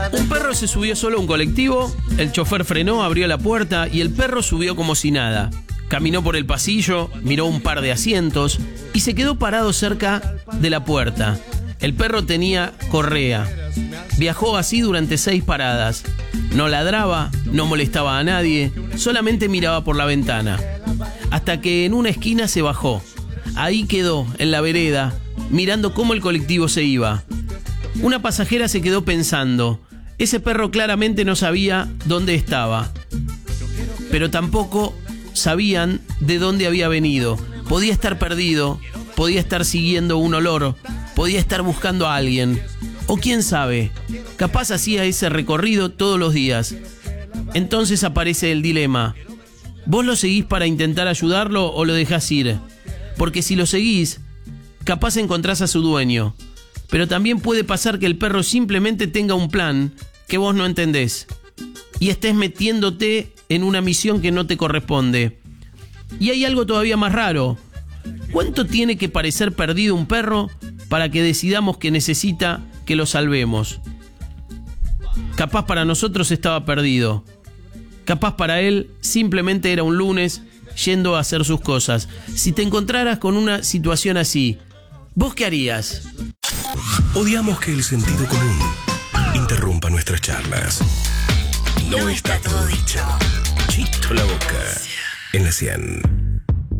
Un perro se subió solo a un colectivo, el chofer frenó, abrió la puerta y el perro subió como si nada. Caminó por el pasillo, miró un par de asientos y se quedó parado cerca de la puerta. El perro tenía correa. Viajó así durante 6 paradas. No ladraba, no molestaba a nadie, solamente miraba por la ventana. Hasta que en una esquina se bajó. Ahí quedó, en la vereda, mirando cómo el colectivo se iba. Una pasajera se quedó pensando. Ese perro claramente no sabía dónde estaba, pero tampoco sabían de dónde había venido. Podía estar perdido, podía estar siguiendo un olor, podía estar buscando a alguien. O quién sabe, capaz hacía ese recorrido todos los días. Entonces aparece el dilema. ¿Vos lo seguís para intentar ayudarlo o lo dejás ir? Porque si lo seguís, capaz encontrás a su dueño. Pero también puede pasar que el perro simplemente tenga un plan que vos no entendés y estés metiéndote en una misión que no te corresponde. Y hay algo todavía más raro. ¿Cuánto tiene que parecer perdido un perro para que decidamos que necesita que lo salvemos? Capaz para nosotros estaba perdido. Capaz para él simplemente era un lunes yendo a hacer sus cosas. Si te encontraras con una situación así, ¿vos qué harías? Odiamos que el sentido común interrumpa nuestras charlas. No está todo dicho. Chito la boca en la 100.